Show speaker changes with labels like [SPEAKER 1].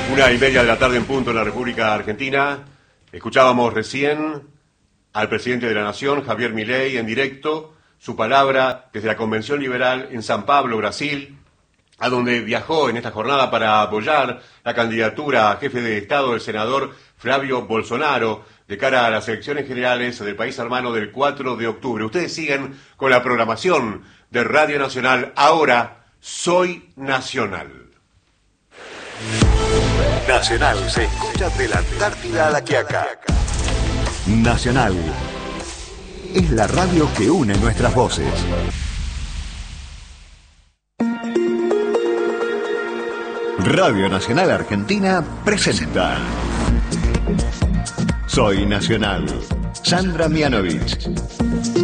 [SPEAKER 1] 1:30 de la tarde en punto en la República Argentina. Escuchábamos recién al presidente de la Nación, Javier Milei, en directo, su palabra desde la Convención Liberal en San Pablo, Brasil, a donde viajó en esta jornada para apoyar la candidatura a jefe de Estado del senador Flavio Bolsonaro de cara a las elecciones generales del país hermano del 4 de octubre. Ustedes siguen con la programación de Radio Nacional. Ahora, Soy Nacional.
[SPEAKER 2] Nacional se escucha de la Antártida a la Quiaca. Nacional es la radio que une nuestras voces. Radio Nacional Argentina presenta Soy Nacional. Sandra Mianovich.